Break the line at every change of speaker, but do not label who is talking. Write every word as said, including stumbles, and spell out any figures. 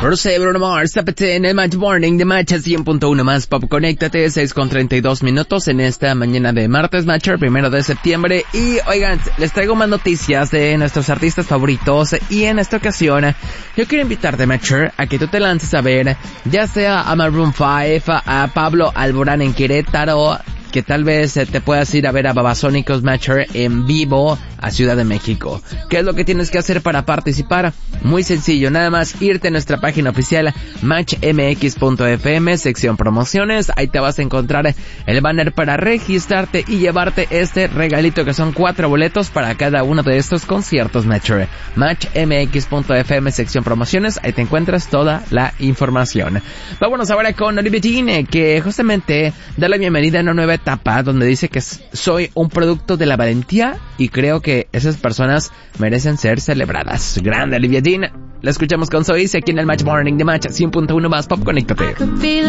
Bruce Bruno Mars, tápate en el Match Morning de Match cien punto uno más Pop. Conéctate, seis con treinta y dos minutos en esta mañana de martes, Matcher, primero de septiembre. Y oigan, les traigo más noticias de nuestros artistas favoritos. Y en esta ocasión, yo quiero invitarte, Matcher, a que tú te lances a ver, ya sea a Maroon cinco, a Pablo Alborán en Querétaro, que tal vez te puedas ir a ver a Babasónicos Matcher en vivo a Ciudad de México. ¿Qué es lo que tienes que hacer para participar? Muy sencillo, nada más irte a nuestra página oficial match m x punto f m, sección promociones. Ahí te vas a encontrar el banner para registrarte y llevarte este regalito, que son cuatro boletos para cada uno de estos conciertos Matcher. match m x punto f m, sección promociones, ahí te encuentras toda la información. Vámonos ahora con Olivia Dean, que justamente da la bienvenida a una nueva etapa donde dice que soy un producto de la valentía y creo que esas personas merecen ser celebradas. Grande Olivia Dean. La escuchamos con Sois aquí en el Match Morning de Match cien punto uno más Pop. Conéctate.